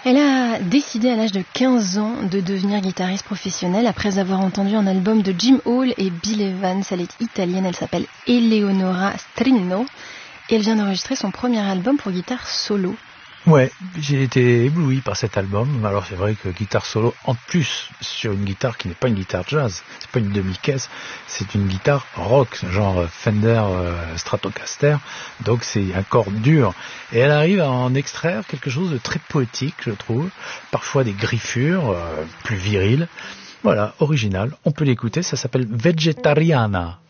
Elle a décidé à l'âge de 15 ans de devenir guitariste professionnelle après avoir entendu un album de Jim Hall et Bill Evans. Elle est italienne, elle s'appelle Eleonora Strino et elle vient d'enregistrer son premier album pour guitare solo. Ouais, j'ai été ébloui par cet album. Alors c'est vrai que guitare solo, en plus sur une guitare qui n'est pas une guitare jazz, c'est pas une demi-caisse, c'est une guitare rock, genre Fender Stratocaster, donc c'est un corps dur. Et elle arrive à en extraire quelque chose de très poétique, je trouve, parfois des griffures plus viriles. Voilà, original, on peut l'écouter, ça s'appelle Vegetariana.